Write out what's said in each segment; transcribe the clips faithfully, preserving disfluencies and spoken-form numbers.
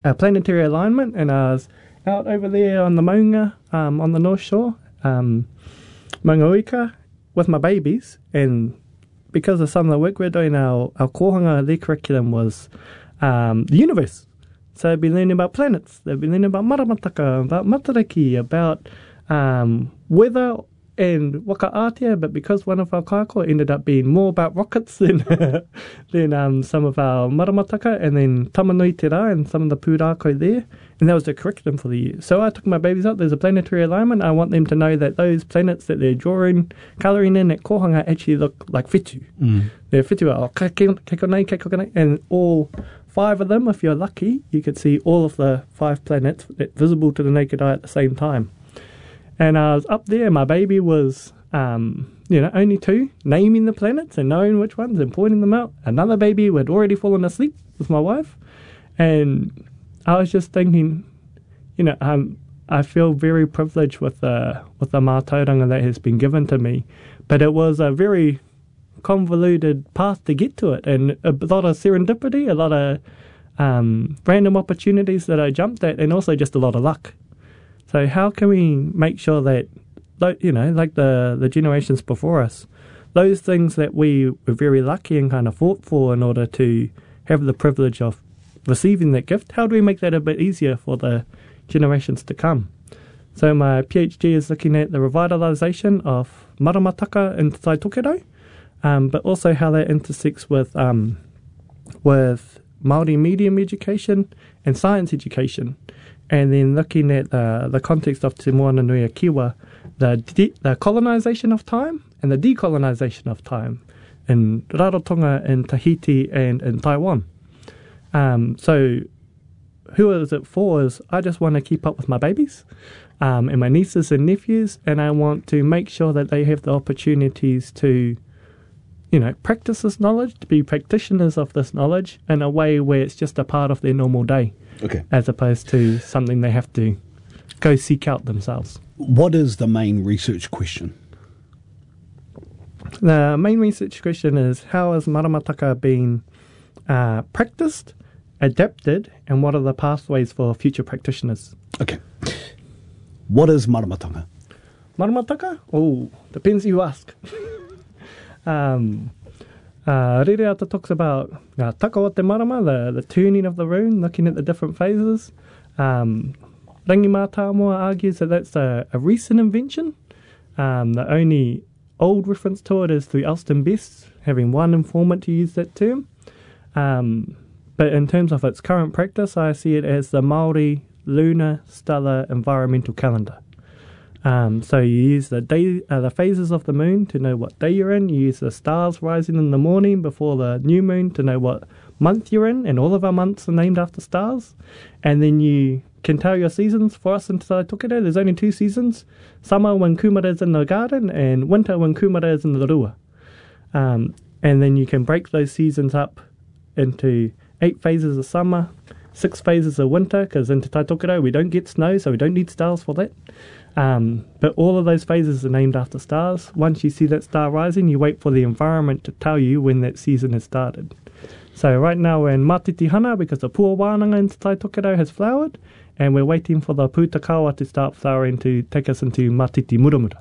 uh, planetary alignment, and I was out over there on the Maunga, um, on the North Shore, um, Maungawika, with my babies, and because of some of the work we're doing, our, our kohanga, their curriculum was um, the universe. So they've been learning about planets, they've been learning about maramataka, about matariki, about um, weather and waka-atea, but because one of our kaikoa ended up being more about rockets than than um, some of our maramataka, and then Tamanui Te Rā and some of the pūrākau there, and that was the curriculum for the year. So I took my babies out, there's a planetary alignment, I want them to know that those planets that they're drawing, colouring in at kohanga actually look like whitu. Mm. They're whitu, oh, kekonei, kekonei, and all five of them, if you're lucky, you could see all of the five planets visible to the naked eye at the same time. And I was up there, my baby was, um, you know, only two, naming the planets and knowing which ones and pointing them out. Another baby had already fallen asleep with my wife. And I was just thinking, you know, um, I feel very privileged with the, with the mātauranga that has been given to me. But it was a very convoluted path to get to it, and a lot of serendipity, a lot of um, random opportunities that I jumped at, and also just a lot of luck. So how can we make sure that, you know, like the, the generations before us, those things that we were very lucky and kind of fought for in order to have the privilege of receiving that gift, how do we make that a bit easier for the generations to come? So my PhD is looking at the revitalisation of maramataka in Te Tai Tokerau, um, but also how that intersects with um, with Māori medium education and science education. And then looking at the, the context of Te Moana Nui a Kiwa, the, de- the colonisation of time and the decolonisation of time in Rarotonga, in Tahiti, and in Taiwan. Um, so who is it for is I just want to keep up with my babies um, and my nieces and nephews, and I want to make sure that they have the opportunities to, you know, practice this knowledge, to be practitioners of this knowledge in a way where it's just a part of their normal day. Okay. As opposed to something they have to go seek out themselves. What is the main research question? The main research question is, how has maramataka been uh, practiced, adapted, and what are the pathways for future practitioners? Okay. What is maramataka? Maramataka? Oh, depends who you ask. um... Uh, Rereata talks about uh, taka o te marama, the, the turning of the rune, looking at the different phases. Um, Rangi Mātāmoa argues that that's a, a recent invention. Um, the only old reference to it is through Elston Best, having one informant to use that term. Um, but in terms of its current practice, I see it as the Māori lunar stellar environmental calendar. Um, so you use the day, uh, the phases of the moon to know what day you're in. You use the stars rising in the morning before the new moon to know what month you're in, and all of our months are named after stars. And then you can tell your seasons. For us in Te Tai Tokerau, there's only two seasons: summer when kumara is in the garden, and winter when kumara is in the rua. Um, and then you can break those seasons up into eight phases of summer, six phases of winter, because in Te Tai Tokerau we don't get snow, so we don't need stars for that. Um, but all of those phases are named after stars. Once you see that star rising, you wait for the environment to tell you when that season has started. So right now we're in Mātiti Hana because the Pua Wānanga in Te Tai Tokerau has flowered, and we're waiting for the Pūtakawa to start flowering to take us into Mātiti Muramura.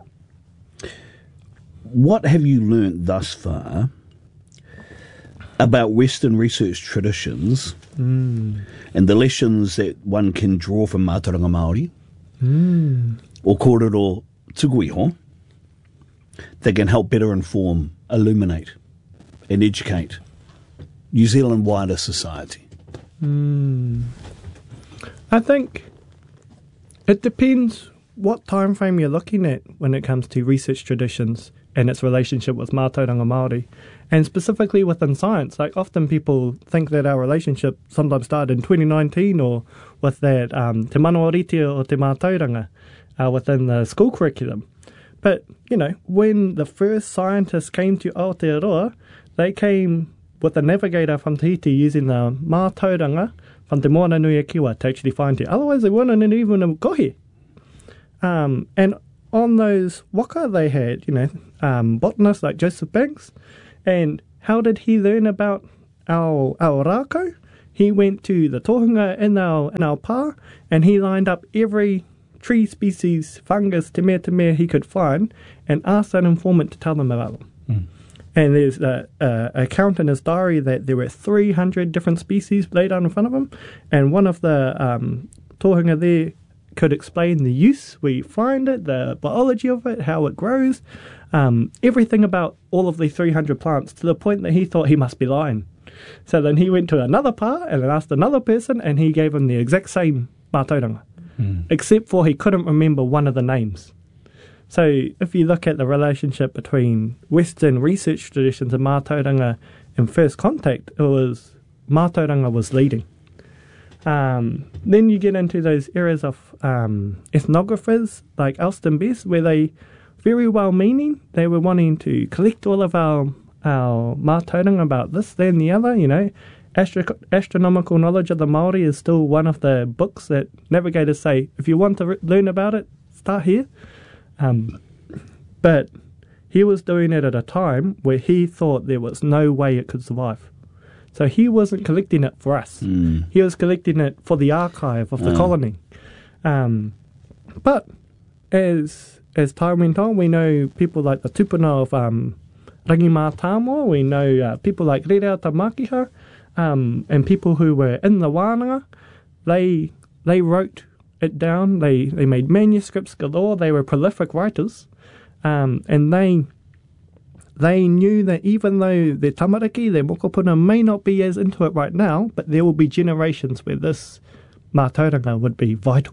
What have you learnt thus far about Western research traditions mm. and the lessons that one can draw from Mātauranga Māori? Mm. Or kōrero tukuiho that can help better inform, illuminate and educate New Zealand wider society? Mm. I think it depends what time frame you're looking at when it comes to research traditions and its relationship with Mātauranga Māori, and specifically within science. Like often people think that our relationship sometimes started in twenty nineteen or with that um, te manawa ritia o te Mātauranga uh, within the school curriculum. But, you know, when the first scientists came to Aotearoa, they came with a navigator from Tahiti using the Mātauranga from Te Moana Nui a Kiwa to actually find it. Otherwise they wouldn't even have got here. Um, and on those waka they had, you know, um, botanists like Joseph Banks. And how did he learn about our, our rākau? he went to the tohunga in our, in our pā, and he lined up every tree species, fungus, te mea te mea he could find, and asked that informant to tell them about them. Mm. And there's a, a account in his diary that there were three hundred different species laid out in front of him, and one of the um, tohunga there could explain the use, where you find it, the biology of it, how it grows, um, everything about all of these three hundred plants, to the point that he thought he must be lying. So then he went to another pā and then asked another person, and he gave him the exact same mātauranga, mm. except for he couldn't remember one of the names. So if you look at the relationship between Western research traditions and mātauranga in first contact, it was mātauranga was leading. Um, then you get into those eras of um, ethnographers like Alston Best, where they, very well-meaning, they were wanting to collect all of our our mātauranga about this, that and the other, you know. Astro- astronomical knowledge of the Māori is still one of the books that navigators say, if you want to re- learn about it, start here. Um, but he was doing it at a time where he thought there was no way it could survive. So he wasn't collecting it for us. Mm. He was collecting it for the archive of the oh. colony. Um, but as as time went on, we know people like the tupuna of um, Rangimātāmoa, we know uh, people like Rerau Tamakiha, um, and people who were in the wānanga. They they wrote it down. They they made manuscripts galore. They were prolific writers, um, and they they knew that even though their tamariki, their mokopuna may not be as into it right now, but there will be generations where this mātauranga would be vital.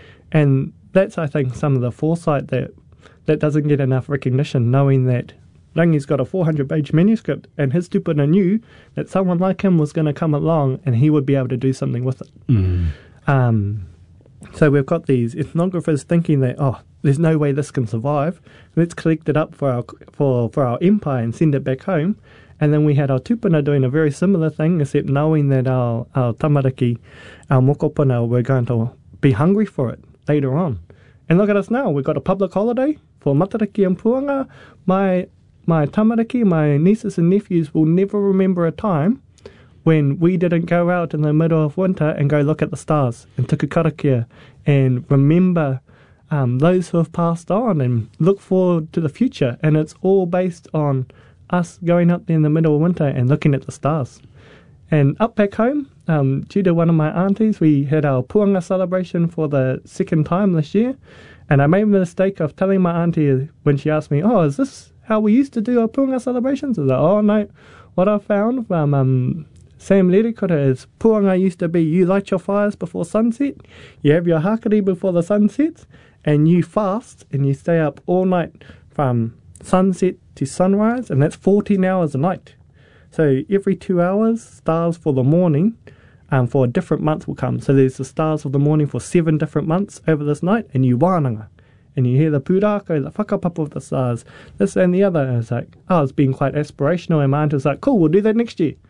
And that's, I think, some of the foresight that that doesn't get enough recognition, knowing that Rangi's got a four hundred page manuscript, and his tupuna knew that someone like him was going to come along and he would be able to do something with it. Mm. Um, so we've got these ethnographers thinking that, oh, there's no way this can survive. Let's collect it up for our for, for our empire and send it back home. And then we had our tupuna doing a very similar thing, except knowing that our, our tamariki, our mokopuna, were going to be hungry for it later on. And look at us now. We've got a public holiday for Matariki and Puanga. My my tamariki, my nieces and nephews will never remember a time when we didn't go out in the middle of winter and go look at the stars and tuku karakia and remember um, those who have passed on and look forward to the future. And it's all based on us going up there in the middle of winter and looking at the stars. And up back home, um, due to one of my aunties, we had our Puanga celebration for the second time this year. And I made the mistake of telling my auntie when she asked me, oh, is this how we used to do our Puanga celebrations? I was like, oh, no. What I found from um, Sam Lerikura is Puanga used to be you light your fires before sunset, you have your hakari before the sun sets, and you fast and you stay up all night from sunset to sunrise, and that's fourteen hours a night. So every two hours, stars for the morning um, for a different month will come. So there's the stars of the morning for seven different months over this night, and you wānanga. And you hear the pūrākau, the whakapapa of the stars, this and the other. And it's like, oh, it's been quite aspirational. And my aunt was like, cool, we'll do that next year.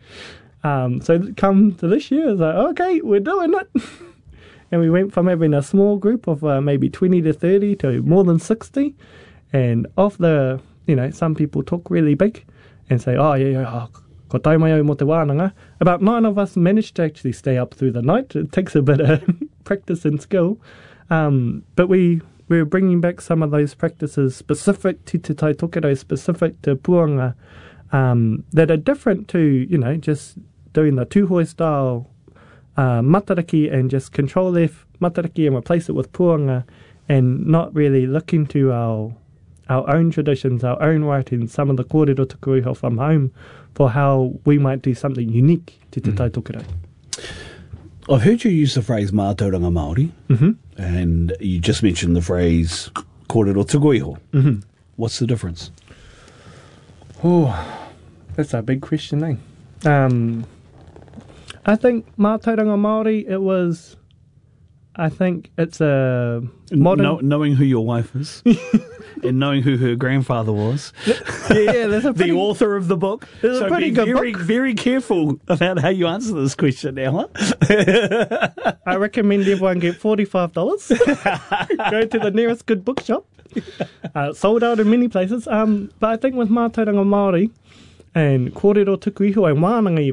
Um, so come to this year, it's like, okay, we're doing it. And we went from having a small group of uh, maybe twenty to thirty to more than sixty. And of the, you know, some people talk really big and say, oh, yeah, yeah, oh, ko tai mai au mo te wānanga. About nine of us managed to actually stay up through the night. It takes a bit of practice and skill. Um, but we... We're bringing back some of those practices specific to Te Tai Tokerau, specific to Puanga, um, that are different to, you know, just doing the tūhoi style uh, matariki and just control F matariki and replace it with Puanga, and not really looking to our our own traditions, our own writings, some of the kōrero tukuiho from home for how we might do something unique to Te Tai Tokerau. I've heard you use the phrase mātauranga Māori, mm-hmm. and you just mentioned the phrase kōrero tukuiho. Mm-hmm. What's the difference? Oh, that's a big question, eh? Um, I think mātauranga Māori, it was, I think it's a modern... No, knowing who your wife is. And knowing who her grandfather was. Yeah, yeah, that's a pretty, the author of the book. It's so a pretty be good very, book. very careful about how you answer this question now. Huh? I recommend everyone get forty-five dollars. Go to the nearest good bookshop. Uh, sold out in many places. Um, but I think with mātauranga Māori and kōrero tukuiho and wānanga even,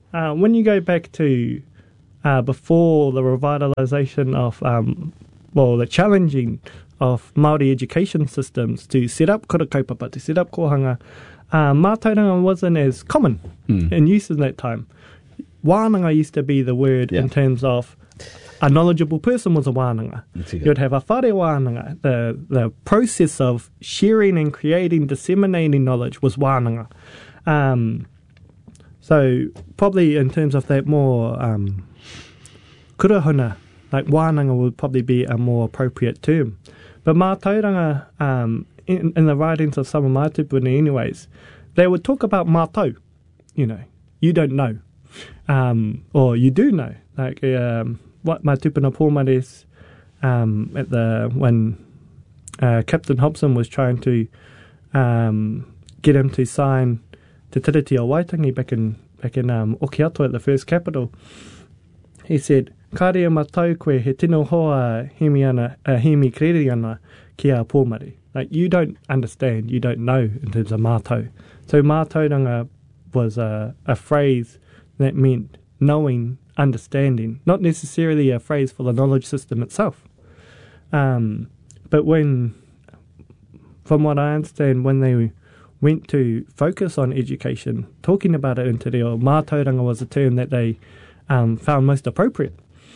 Uh, when you go back to uh, before the revitalisation of, um, well, the challenging of Māori education systems to set up kura kaupapa, to set up kohanga, uh, mātauranga wasn't as common mm. in use in that time. Wānanga used to be the word yeah. in terms of a knowledgeable person was a wānanga. You'd have a whare wānanga. The, the process of sharing and creating, disseminating knowledge was wānanga. Um, so probably in terms of that more um, kurahuna, like wānanga would probably be a more appropriate term. But mātauranga, um, in, in the writings of some of my tupuna anyways, they would talk about mātau, you know, you don't know, um, or you do know. Like um, what my tupuna pōmares um, at the when uh, Captain Hobson was trying to um, get him to sign Te Tiriti o Waitangi back in back in um, Okiato at the first capital, he said, "Kāre mātau koe he tino hoa hemi ana, uh, hemi kreri ana ki a pōmare." Like, you don't understand, you don't know in terms of mātau. So mātauranga was a, a phrase that meant knowing, understanding, not necessarily a phrase for the knowledge system itself. Um, but when, from what I understand, when they went to focus on education, talking about it in te reo, mātauranga was a term that they um, found most appropriate.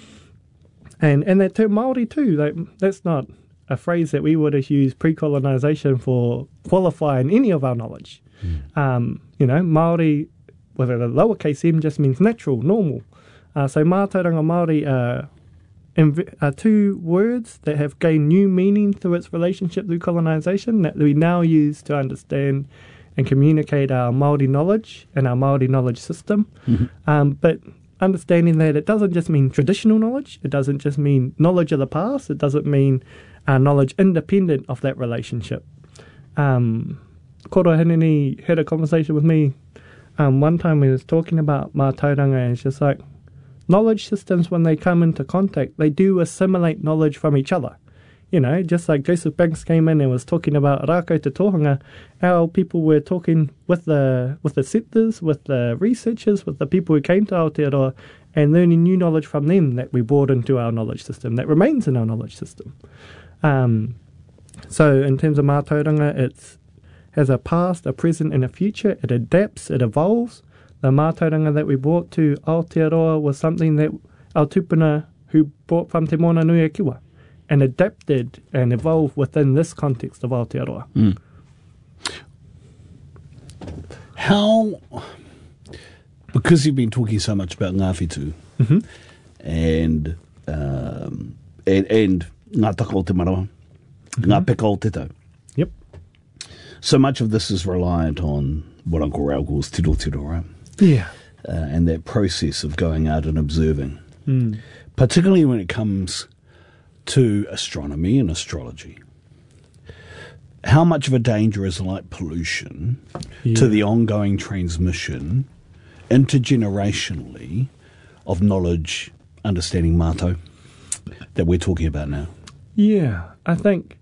And and that term Māori too, like, that's not a phrase that we would have used pre-colonisation for qualifying any of our knowledge. Mm. Um, you know, Māori, with a lowercase m, just means natural, normal. Uh, so mātauranga Māori are, inv- are two words that have gained new meaning through its relationship through colonisation that we now use to understand and communicate our Māori knowledge and our Māori knowledge system. Mm-hmm. Um, but understanding that it doesn't just mean traditional knowledge, it doesn't just mean knowledge of the past, it doesn't mean uh, knowledge independent of that relationship. Um, Koro Hineni had a conversation with me um, one time when he was talking about mātauranga, and it's just like, knowledge systems, when they come into contact, they do assimilate knowledge from each other. You know, just like Joseph Banks came in and was talking about Rākau te Tohunga, our people were talking with the with the settlers, with the researchers, with the people who came to Aotearoa, and learning new knowledge from them that we brought into our knowledge system, that remains in our knowledge system. Um, so in terms of mātauranga, it has a past, a present, and a future. It adapts, it evolves. The mātauranga that we brought to Aotearoa was something that our tupuna who brought from Te Moana Nui a Kiwa, and adapted and evolved within this context of Aotearoa. Mm. How, because you've been talking so much about ngā whitu, mm-hmm. and, um, and and ngā taka o te marawa, mm-hmm. ngā peka o te tau. Yep. So much of this is reliant on what Uncle Rao calls tiro tiro, right? Yeah. Uh, and that process of going out and observing, mm. particularly when it comes to astronomy and astrology. How much of a danger is light pollution yeah. to the ongoing transmission intergenerationally of knowledge, understanding mātau that we're talking about now? Yeah, I think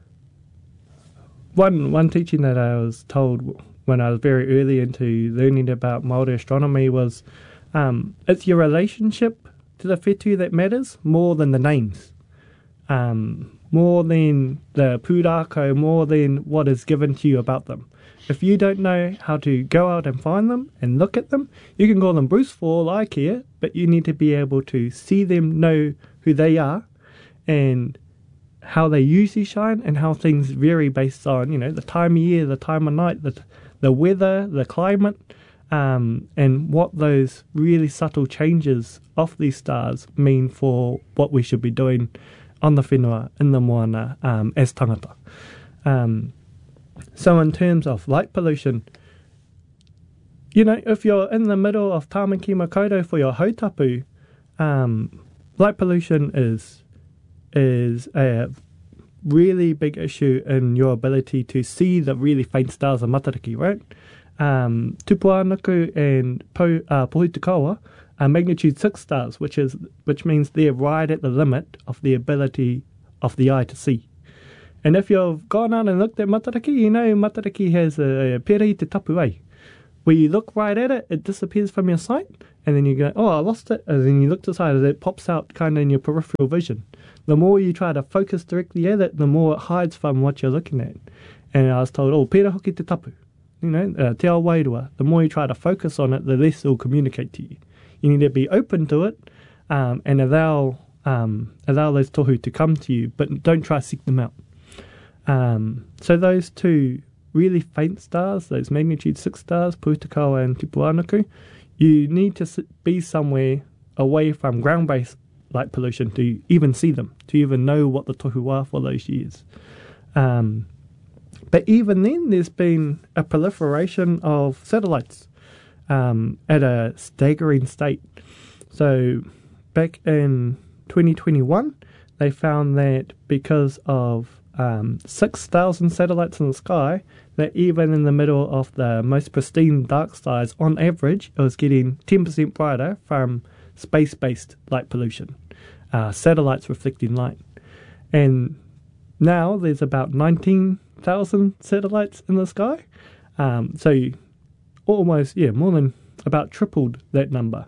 one one teaching that I was told when I was very early into learning about Māori astronomy was um, it's your relationship to the whetū that matters more than the names. Um, more than the pūrākau, more than what is given to you about them. If you don't know how to go out and find them and look at them, you can call them Bruce for all I care, but you need to be able to see them, know who they are, and how they usually shine, and how things vary based on, you know, the time of year, the time of night, the the weather, the climate, um, and what those really subtle changes of these stars mean for what we should be doing on the whenua, in the moana, um, as tangata. Um, so in terms of light pollution, you know, if you're in the middle of Tāmaki Makaurau for your hautapu, um, light pollution is is a really big issue in your ability to see the really faint stars of Matariki, right? Um, Tupuanuku and po, uh, Pohutukawa are magnitude six stars, which is which means they're right at the limit of the ability of the eye to see. And if you've gone out and looked at Matariki, you know Matariki has a, a pere te tapu ai. where you look right at it, it disappears from your sight, and then you go, oh, I lost it, and then you look to the side, and it pops out kind of in your peripheral vision. The more you try to focus directly at it, the more it hides from what you're looking at. And I was told, oh, pēra hoki te tapu. You know, uh, te ao wairua. The more you try to focus on it, the less it will communicate to you. You need to be open to it um, and allow um, allow those tohu to come to you, but don't try to seek them out. Um, so those two really faint stars, those magnitude six stars, Pūtakawa and Tipuānuku, you need to be somewhere away from ground-based light pollution to even see them, to even know what the tohu are for those years. Um, but even then, there's been a proliferation of satellites um, at a staggering state. So back in twenty twenty-one, they found that because of um, six thousand satellites in the sky, that even in the middle of the most pristine dark skies, on average, it was getting ten percent brighter from space-based light pollution, uh, satellites reflecting light. And now there's about nineteen thousand satellites in the sky. Um, so almost, yeah, more than about tripled that number.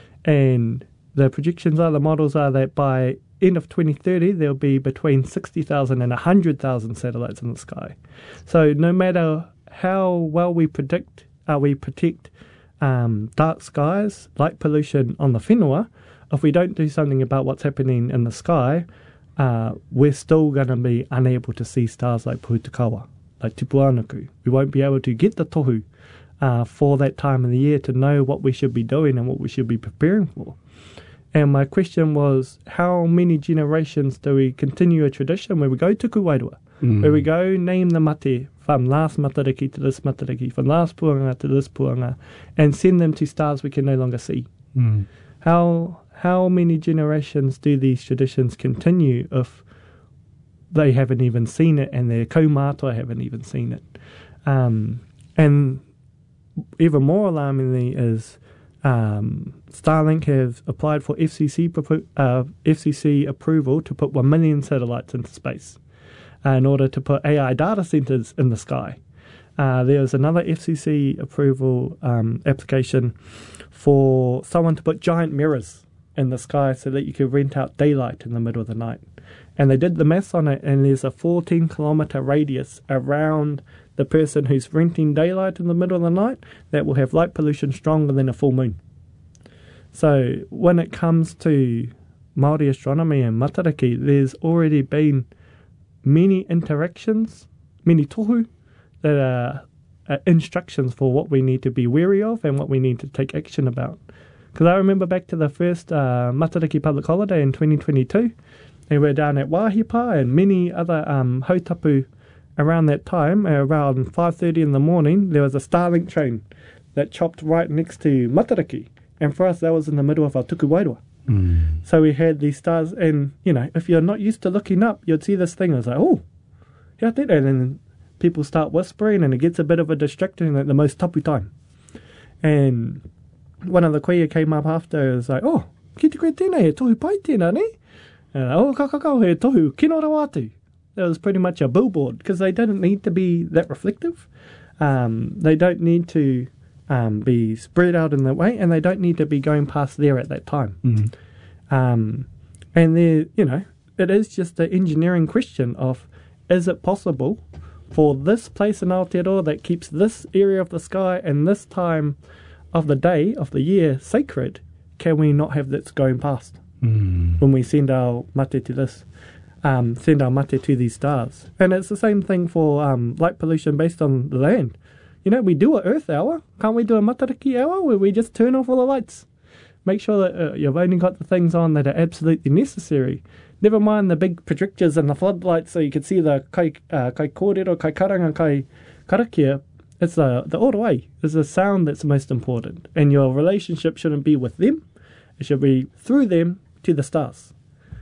And the projections are, the models are that by end of twenty thirty, there'll be between sixty thousand and one hundred thousand satellites in the sky. So no matter how well we predict, uh, we protect um, dark skies, light pollution on the whenua, if we don't do something about what's happening in the sky, uh, we're still going to be unable to see stars like Pūtakawa, like Tipuānuku. We won't be able to get the tohu uh, for that time of the year to know what we should be doing and what we should be preparing for. And my question was, how many generations do we continue a tradition where we go tuku wairua, mm. where we go name the mate from last matariki to this matariki, from last puanga to this puanga, and send them to stars we can no longer see? Mm. How how many generations do these traditions continue if they haven't even seen it and their kaumātua haven't even seen it? Um, and even more alarmingly is um, Starlink have applied for F C C uh, F C C approval to put one million satellites into space uh, in order to put A I data centers in the sky. Uh, there was another F C C approval um, application for someone to put giant mirrors in the sky so that you could rent out daylight in the middle of the night. And they did the maths on it, and there's a fourteen kilometre radius around the person who's renting daylight in the middle of the night that will have light pollution stronger than a full moon. So when it comes to Māori astronomy and matariki, there's already been many interactions, many tohu, that are, are instructions for what we need to be wary of and what we need to take action about. Because I remember back to the first uh, matariki public holiday in twenty twenty-two, and we're down at Wāhipa and many other um, hautapu around that time. Around five thirty in the morning, there was a Starlink train that chopped right next to matariki. And for us, that was in the middle of our tuku wairua. Mm. So we had these stars, and, you know, if you're not used to looking up, you'd see this thing, and it's like, oh, yeah, and then people start whispering, and it gets a bit of a distraction at the most tapu time. And one of the kuia came up after, and was like, oh, ki te koe tēnei, he tohu pai tēnā, ne? And, oh, kakakau, he tohu, kino rau atu. That was pretty much a billboard, because they didn't need to be that reflective. Um, they don't need to um, be spread out in that way, and they don't need to be going past there at that time. Mm-hmm. Um, and there, you know, it is just an engineering question of, is it possible for this place in Aotearoa that keeps this area of the sky and this time of the day, of the year, sacred, can we not have this going past mm. when we send our mate to this? Um, send our mate to these stars. And it's the same thing for um, light pollution based on the land. You know, we do an Earth hour. Can't we do a matariki hour where we just turn off all the lights? Make sure that uh, you've only got the things on that are absolutely necessary. Never mind the big projectors and the floodlights so you can see the kai, uh, kai kōrero, kai karanga, kai karakia. It's the, the all the way. It's the sound that's most important. And your relationship shouldn't be with them. It should be through them to the stars.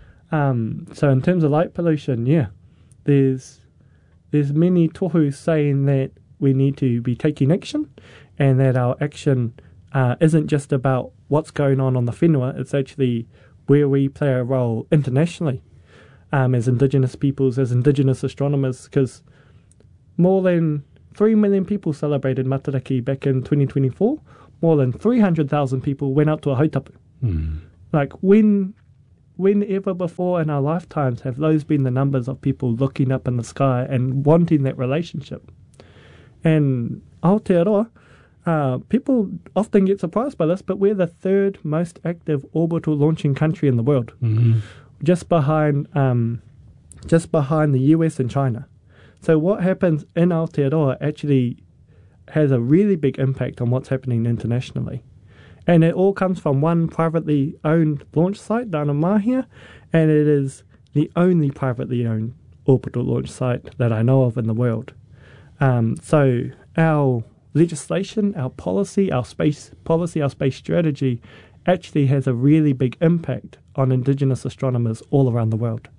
Um, so in terms of light pollution, yeah, there's there's many tohu saying that we need to be taking action, and that our action uh, isn't just about what's going on on the whenua, it's actually where we play a role internationally um, as Indigenous peoples, as Indigenous astronomers, because more than three million people celebrated Matariki back in twenty twenty-four. More than three hundred thousand people went out to a hautapu. Mm. Like, when, whenever before in our lifetimes have those been the numbers of people looking up in the sky and wanting that relationship? And Aotearoa, uh, people often get surprised by this, but we're the third most active orbital launching country in the world, Mm-hmm. just behind um, just behind the U S and China. So what happens in Aotearoa actually has a really big impact on what's happening internationally. And it all comes from one privately owned launch site down in Mahia, and it is the only privately owned orbital launch site that I know of in the world. Um, so our legislation, our policy, our space policy, our space strategy actually has a really big impact on Indigenous astronomers all around the world.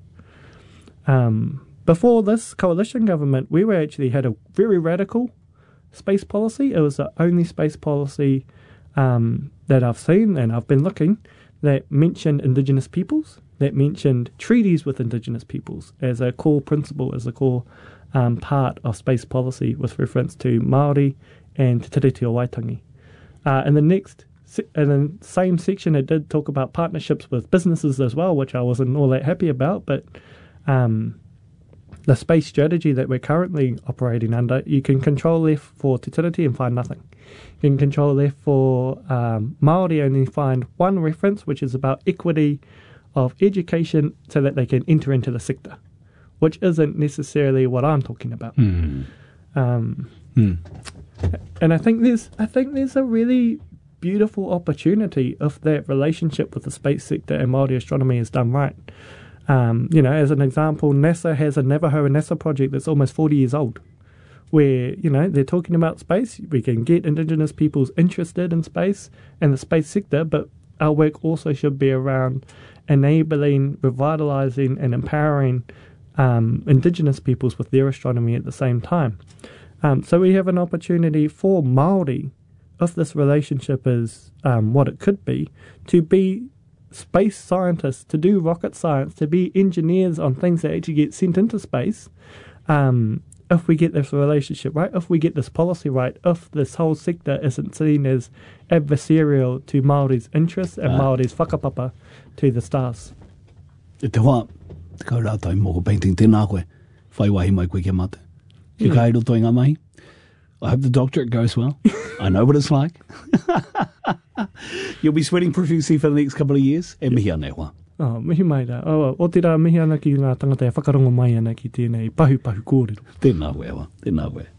Um, before this coalition government, we were actually had a very radical space policy. It was the only space policy um, that I've seen, and I've been looking, that mentioned Indigenous peoples, that mentioned treaties with Indigenous peoples as a core principle, as a core um, part of space policy with reference to Māori and Te Tiriti o Waitangi. Uh, in the next, in the same section, it did talk about partnerships with businesses as well, which I wasn't all that happy about, but um, the space strategy that we're currently operating under, you can control left for Te Tiriti and find nothing. You can control left for um, Māori, only find one reference, which is about equity of education so that they can enter into the sector, which isn't necessarily what I'm talking about. Mm. Um, Mm. And I think there's, I think there's a really beautiful opportunity if that relationship with the space sector and Māori astronomy is done right. Um, you know, as an example, NASA has a Navajo NASA project that's almost forty years old, where, you know, they're talking about space. We can get Indigenous peoples interested in space and the space sector, but our work also should be around enabling, revitalising and empowering um, Indigenous peoples with their astronomy at the same time. Um, so we have an opportunity for Māori, if this relationship is um, what it could be, to be space scientists, to do rocket science, to be engineers on things that actually get sent into space. Um, if we get this relationship right, if we get this policy right, if this whole sector isn't seen as adversarial to Māori's interests and Ah. Māori's whakapapa to the stars. E te wā, te kaurātai mō ko painting tēnā koe, whai wahi mai koe kia mate. Ki Yeah. kairo toi ngā mahi. I hope the doctorate goes well. I know what it's like. You'll be sweating profusely for the next couple of years. E mihi anei wā. Oh, mihi mai rā. O, o te rā mihi ana ki ngā tangata e whakarongo mai ana ki tēnei pahu pahu kōrero. Tēnā koe wā, tēnā koe.